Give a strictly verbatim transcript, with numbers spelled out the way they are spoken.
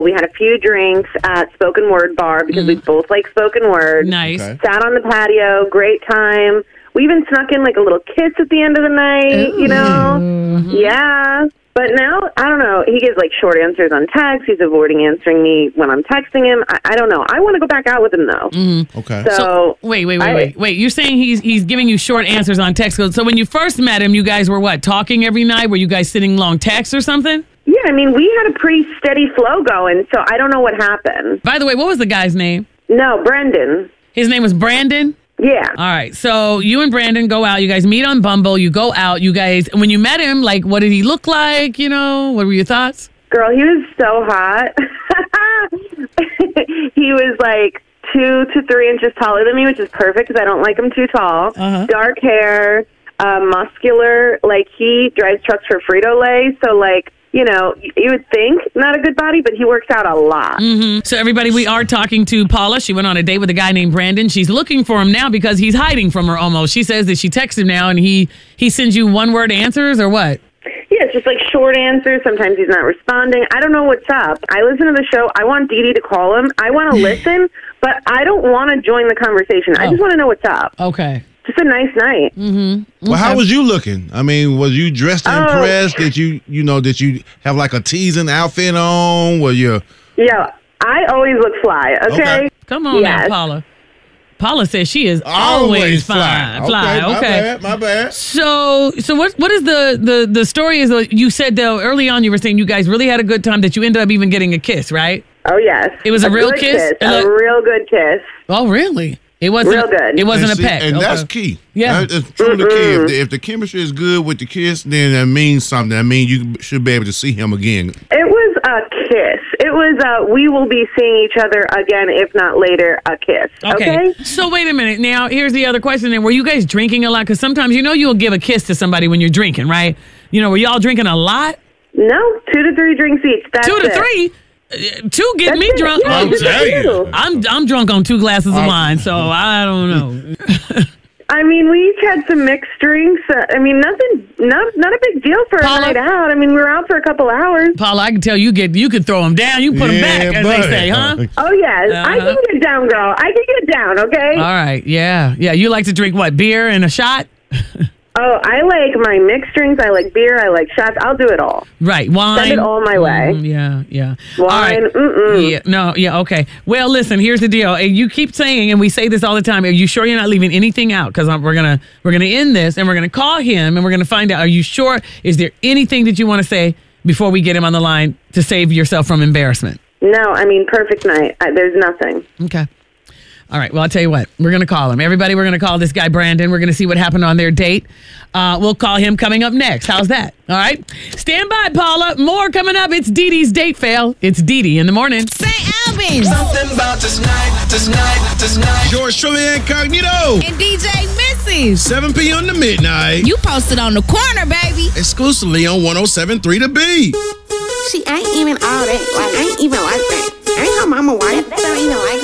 We had a few drinks at Spoken Word Bar because mm. we both like spoken word. Nice. Okay. Sat on the patio, great time. We even snuck in like a little kiss at the end of the night, Ooh. you know? Mm-hmm. Yeah. But now, I don't know, he gives like short answers on text. He's avoiding answering me when I'm texting him. I, I don't know. I want to go back out with him though. Mm-hmm. Okay. So, so wait, wait, wait, I, wait. Wait, you're saying he's he's giving you short answers on text. So when you first met him, you guys were what, talking every night? Were you guys sitting long texts or something? Yeah, I mean, we had a pretty steady flow going, so I don't know what happened. By the way, what was the guy's name? No, Brendan. His name was Brandon? Yeah. All right. So you and Brandon go out. You guys meet on Bumble. You go out. You guys, when you met him, like, what did he look like? You know, what were your thoughts? Girl, he was so hot. He was like two to three inches taller than me, which is perfect because I don't like him too tall. Uh-huh. Dark hair, uh, muscular. Like, he drives trucks for Frito-Lay, so, like, you know, you would think not a good body, but he works out a lot. Mm-hmm. So, everybody, we are talking to Paula. She went on a date with a guy named Brandon. She's looking for him now because he's hiding from her almost. She says that she texts him now and he, he sends you one-word answers or what? Yeah, it's just like short answers. Sometimes he's not responding. I don't know what's up. I listen to the show. I want Dee Dee to call him. I want to listen, but I don't want to join the conversation. I Oh. just want to know what's up. Okay. Just a nice night. Mm-hmm. Well, Okay. how was you looking? I mean, was you dressed and Oh. impressed? Did you, you know, did you have like a teasing outfit on? Were you? Yeah, I always look fly, okay? Okay. Come on Yes. now, Paula. Paula says she is always, fine. Fly. Okay. My Okay. bad. My bad. So, so what? What is the the the story? Is uh, you said though early on you were saying you guys really had a good time that you ended up even getting a kiss, right? Oh, yes. It was a real good kiss? kiss. It A look- real good kiss. Oh, really? It wasn't Real good. It wasn't and a see- peck. and Okay. that's key. Yeah. That- that's truly key. If the, if the chemistry is good with the kiss, then that means something. That means you should be able to see him again. It was a kiss. It was a, we will be seeing each other again, if not later, a kiss. Okay? Okay. So wait a minute. Now here's the other question. Then were you guys drinking a lot? Because sometimes you know you'll give a kiss to somebody when you're drinking, right? You know, were y'all drinking a lot? No, two to three drinks each. That's Two to it. three. Uh, Two get That's me it. drunk. Yeah, I'm just telling you. two. I'm I'm drunk on two glasses of wine, so I don't know. I mean, we each had some mixed drinks. Uh, I mean, nothing, not not a big deal for Paula? a night out. I mean, we were out for a couple hours. Paula, I can tell you get you can throw them down, you can put them Yeah, back, as buddy. they say, huh? Oh, yes. I Uh-huh. can get down, girl. I can get down, okay? All right, yeah, yeah. You like to drink what? Beer and a shot? Oh, I like my mixed drinks. I like beer. I like shots. I'll do it all. Right, wine. Send it all my way. Mm, yeah, yeah. Wine, All right. mm-mm. Yeah, no, yeah, okay. Well, listen. Here's the deal. And you keep saying, and we say this all the time. Are you sure you're not leaving anything out? Because we're gonna we're gonna end this, and we're gonna call him, and we're gonna find out. Are you sure? Is there anything that you want to say before we get him on the line to save yourself from embarrassment? No, I mean, perfect night. I, there's nothing. Okay. All right. Well, I'll tell you what. We're going to call him. Everybody, we're going to call this guy Brandon. We're going to see what happened on their date. Uh, we'll call him coming up next. How's that? All right. Stand by, Paula. More coming up. It's Dee Dee's date fail. It's Dee Dee in the morning. Saint Albans Something about this night, this night, this night. George Trilly Incognito. and D J Missy. seven p.m. to midnight. You posted on the corner, baby. Exclusively on one oh seven point three The Beat. She ain't even all that. Like, I ain't even like that. I ain't her mama wife. Don't even like